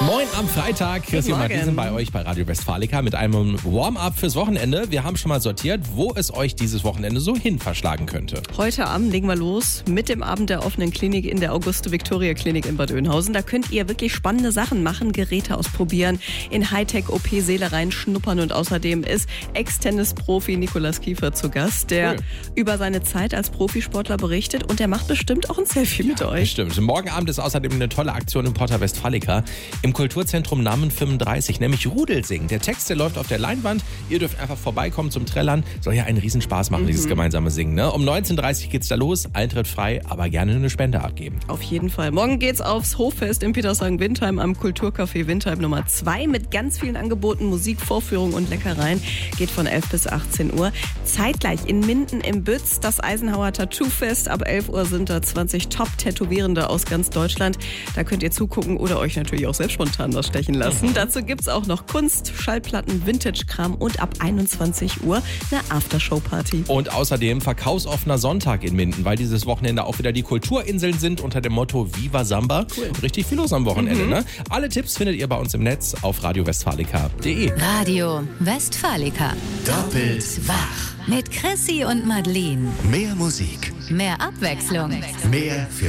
Moin am Freitag. Chrissy und Marie sind bei euch bei Radio Westfalica mit einem Warm-up fürs Wochenende. Wir haben schon mal sortiert, wo es euch dieses Wochenende so hin verschlagen könnte. Heute Abend legen wir los mit dem Abend der offenen Klinik in der Auguste-Victoria-Klinik in Bad Oeynhausen. Da könnt ihr wirklich spannende Sachen machen, Geräte ausprobieren, in Hightech-OP-Säle reinschnuppern und außerdem ist Ex-Tennis-Profi Nikolaus Kiefer zu Gast, der über seine Zeit als Profisportler berichtet und der macht bestimmt auch ein Selfie mit euch. Stimmt. Morgen Abend ist außerdem eine tolle Aktion im Porta Westfalica im Kulturzentrum Namen 35, nämlich Rudelsingen. Der Text, der läuft auf der Leinwand. Ihr dürft einfach vorbeikommen zum Trällern. Soll ja einen Riesenspaß machen, dieses gemeinsame Singen. Ne? Um 19.30 Uhr geht's da los. Eintritt frei, aber gerne eine Spende abgeben. Auf jeden Fall. Morgen geht's aufs Hoffest in Petershagen-Windheim am Kulturcafé Windheim Nummer 2 mit ganz vielen Angeboten, Musik, Vorführungen und Leckereien. Geht von 11 bis 18 Uhr. Zeitgleich in Minden im Bütz das Eisenhower Tattoo-Fest. Ab 11 Uhr sind da 20 Top-Tätowierende aus ganz Deutschland. Da könnt ihr zugucken oder euch natürlich auch selbst spontan was stechen lassen. Dazu gibt's auch noch Kunst, Schallplatten, Vintage-Kram und ab 21 Uhr eine Aftershow-Party. Und außerdem verkaufsoffener Sonntag in Minden, weil dieses Wochenende auch wieder die Kulturinseln sind unter dem Motto Viva Samba. Cool. Richtig viel los am Wochenende. Ne? Alle Tipps findet ihr bei uns im Netz auf radiowestfalica.de. Radio Westfalica. Doppelt wach. Mit Chrissy und Madeleine. Mehr Musik. Mehr Abwechslung. Mehr für